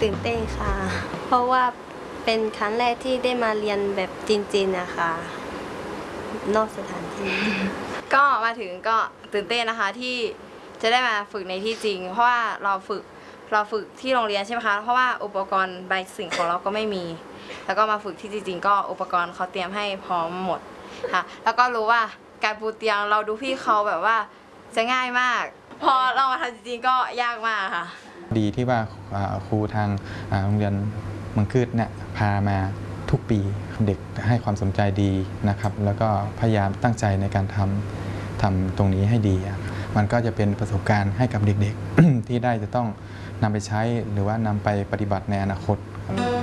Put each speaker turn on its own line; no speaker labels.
ตื่นเต้นค่ะ เพราะว่าเป็นครั้งแรกที่ได้มาเรียนแบบจริงๆนะคะนอกสถานที่
ก็มาถึงก็ตื่นเต้นนะคะที่จะได้มาฝึกในที่จริงเพราะว่าเราฝึกที่โรงเรียนใช่ไหมคะเพราะว่าอุปกรณ์บางสิ่งของเราก็ไม่มีแล้วก็มาฝึกที่จริงๆก็อุปกรณ์เขาเตรียมให้พร้อมหมดค่ะแล้วก็รู้ว่าการปูเตียงเราดูพี่เขาแบบว่าจะง่ายมากพอเรามาทำจริงๆก็ยากมากค่ะ
ดีที่ว่าครูทางโรงเรียนมังคุดเนี่ยพามาทุกปีเด็กให้ความสนใจดีนะครับแล้วก็พยายามตั้งใจในการทำตรงนี้ให้ดีมันก็จะเป็นประสบการณ์ให้กับเด็กๆ ที่ได้จะต้องนำไปใช้หรือว่านำไปปฏิบัติในอนาคต